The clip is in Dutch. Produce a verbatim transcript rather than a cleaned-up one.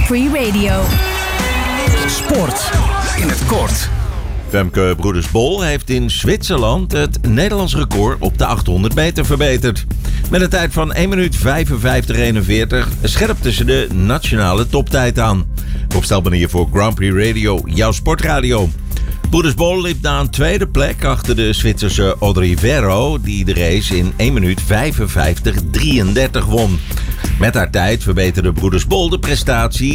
Prix Radio. Sport in het kort. Femke Broeders-Bol heeft in Zwitserland het Nederlands record op de achthonderd meter verbeterd. Met een tijd van één minuut vijfenvijftig eenenveertig scherpte ze de nationale toptijd aan. Opstelbaar hier voor Grand Prix Radio, jouw sportradio. Broeders-Bol liep na een tweede plek achter de Zwitserse Audrey Verro, die de race in één minuut vijfenvijftig drieëndertig won. Met haar tijd verbeterde Broeders-Bol de prestatie